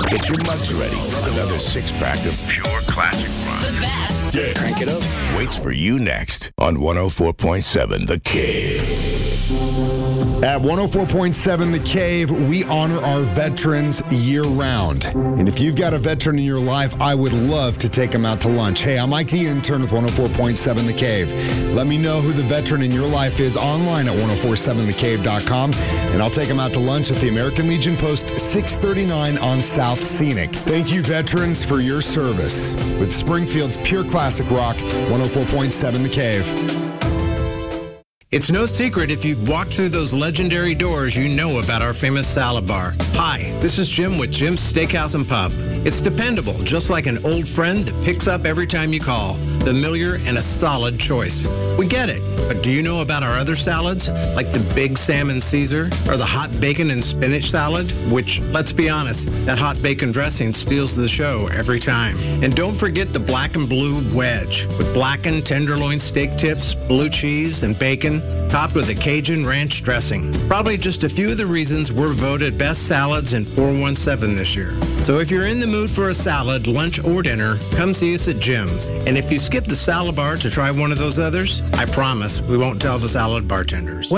Get your mugs ready. Another six-pack of pure classic rock. The best. Yeah. Crank it up. Waits for you next on 104.7 The Cave. At 104.7 The Cave, we honor our veterans year-round. And if you've got a veteran in your life, I would love to take them out to lunch. Hey, I'm Mike the Intern with 104.7 The Cave. Let me know who the veteran in your life is online at 1047thecave.com, and I'll take them out to lunch at the American Legion Post 639 on South Scenic. Thank you, veterans, for your service. With Springfield's pure classic rock, 104.7 The Cave. It's no secret if you've walked through those legendary doors, you know about our famous salad bar. Hi, this is Jim with Jim's Steakhouse and Pub. It's dependable, just like an old friend that picks up every time you call. Familiar and a solid choice. We get it, but do you know about our other salads? Like the Big Salmon Caesar or the Hot Bacon and Spinach Salad? Which, let's be honest, that hot bacon dressing steals the show every time. And don't forget the Black and Blue Wedge with blackened tenderloin steak tips, blue cheese, and bacon, topped with a Cajun ranch dressing. Probably just a few of the reasons we're voted best salads in 417 this year. So if you're in the mood for a salad, lunch, or dinner, come see us at Jim's. And if you skip the salad bar to try one of those others, I promise we won't tell the salad bartenders.